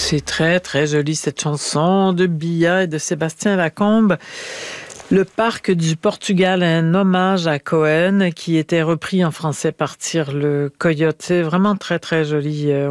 C'est très, très joli cette chanson de Bia et de Sébastien Lacombe. Le parc du Portugal, un hommage à Cohen qui était repris en français par Tire le Coyote. C'est vraiment très, très joli.